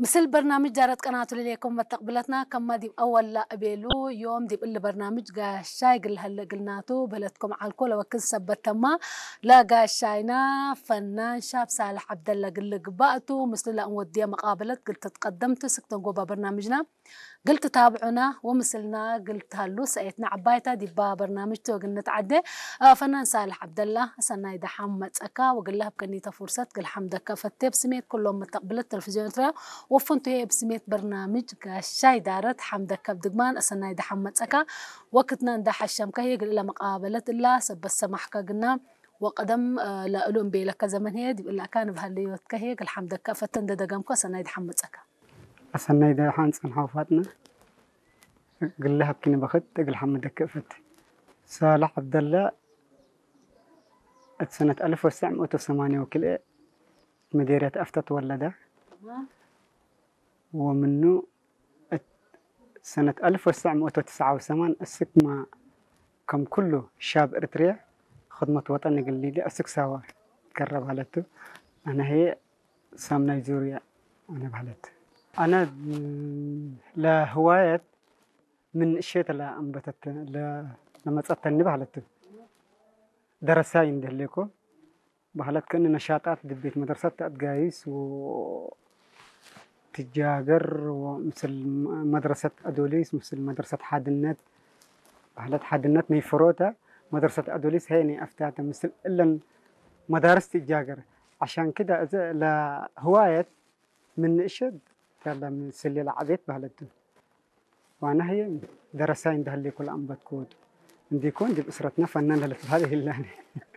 مثل برنامج جارت قناة ليكم متقبلتنا كما دي أول لا أبيلو يوم دي اللي برنامج قاشاي قل هلا قلناتو بلدكم على الكل وكل سبت ما لا قاشاينا فنان شاب صالح عبد الله قل قبأتو مثل لا نودي مقابلة قلت تقدمت سكتن قوبا برنامجنا قلت تابعونا ومثلنا قلت هلو سأيتنا عبايتا دي برنامج تو قلنا تعدي فنان صالح عبد الله سناي ده حمد أكا وقال لها بكنيته فرصة قل حمدك فتي بسميت كلهم متقبل التلفزيون ترى وفنتو هي بسميت برنامج كشاي دارت حمدك بدقمان سناي ده حمد أكا وقتنا ندح الشمكة هي قل لها مقابلة الله سب السمح قلنا وقدم لألون بيلك زمن هي دي بلا كان بهالليوت كهي قل حمدك فتن دقمكو سناي ده حمد أكا أصلا إذا حانس حوفاتنا قل لها بكني بخت قل حمدك كفت صالح عبد الله سنة 1908 وكل مديرية أفتت ولده ومنه سنة 1979 السكمة كم كله شاب إريتريا خدمة وطني قال لي أسك سوا قرب هلته أنا هي سام نيجيريا أنا بهلت أنا لهواية من الشيء اللي أنبتت لما تصتني بهلت درساين دهليكو بهلت كأن نشاطات دبيت مدرسة أتجايس وتجاجر ومثل مدرسة أدوليس مثل مدرسة حادنات بهلت حادنات ميفروتا مدرسة أدوليس هيني أفتاتها مثل إلا مدارس تجاجر عشان كده لهواية من الشيء فعلا من سلي العبيت بهلت وأنا هي درساين دهليكو الأنبت كود عندي كون دي بأسرتنا فنان هذه اللي